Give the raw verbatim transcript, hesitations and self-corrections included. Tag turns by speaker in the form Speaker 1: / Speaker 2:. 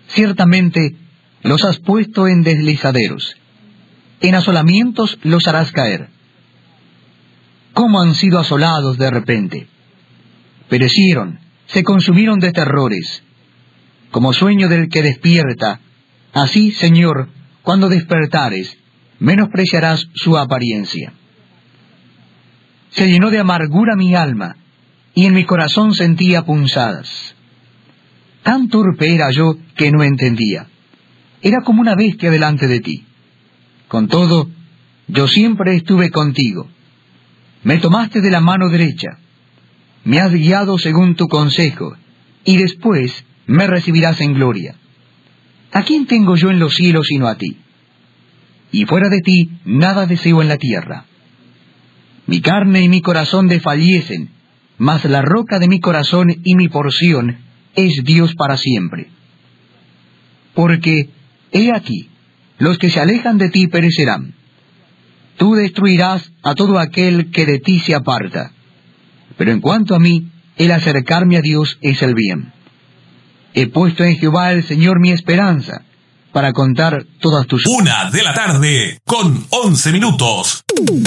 Speaker 1: Ciertamente los has puesto en deslizaderos, en asolamientos los harás caer. ¿Cómo han sido asolados de repente? Perecieron, se consumieron de terrores. Como sueño del que despierta, así, Señor, cuando despertares, menospreciarás su apariencia. Se llenó de amargura mi alma, y en mi corazón sentía punzadas. Tan torpe era yo que no entendía. Era como una bestia delante de ti. Con todo, yo siempre estuve contigo. Me tomaste de la mano derecha. Me has guiado según tu consejo, y después me recibirás en gloria. ¿A quién tengo yo en los cielos sino a ti? Y fuera de ti nada deseo en la tierra. Mi carne y mi corazón desfallecen, mas la roca de mi corazón y mi porción es Dios para siempre. Porque, he aquí, los que se alejan de ti perecerán. Tú destruirás a todo aquel que de ti se aparta. Pero en cuanto a mí, el acercarme a Dios es el bien. He puesto en Jehová el Señor mi esperanza, para contar todas tus...
Speaker 2: Una de la tarde, con once minutos.